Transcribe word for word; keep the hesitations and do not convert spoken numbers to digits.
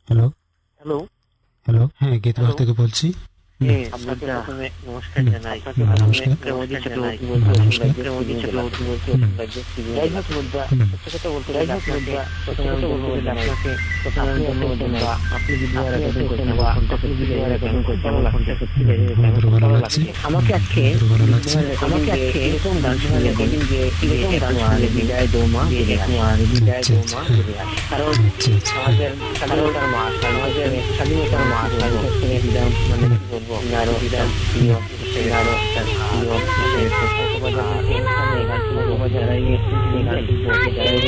Hello hello hello হ্যাঁ গীতবার থেকে বলছি। হ্যাঁ আপনাকে প্রথমে নমস্কার জানাই। নমস্কার। প্রেমোদি চক্রবর্তী নমস্কার। প্রেমোদি চক্রবর্তী বলতে হুম। লাগবে। যাই হোক মুদ্রা সত্য কথা বলতে গেলে আপনাকে প্রথমে আমি ধন্যবাদ জানাই। প্রথমে আমি ধন্যবাদ জানাই। আপনি ভিডিও রেকর্ডিং করছেন বা আপনি ভিডিও রেকর্ডিং করছেন আমার ফোনটা সত্যি আমাদের ভালো ভালো লাগছে। লাগছে। আমাকে আজকে আমাদের ভালো লাগছে। আমাকে আজকে এরকম গান শুনে রেকর্ডিং যে এরকম গান শুনে বিদায় দোমা ফিরে আসে। বিদায় আচ্ছা, দোমা আচ্ছা। ফিরে আসে। কারণ আচ্ছা আচ্ছা আমাদের স্বাধীনতার মাস, আমাদের স্বাধীনতার মাস, স্বাধীনতার থেকে বিরাম মানে কি বলবো আরো বিরাম প্রিয় আরো প্রিয় অনুষ্ঠানে গান শুনবো যারা এই গান শুনবো যারা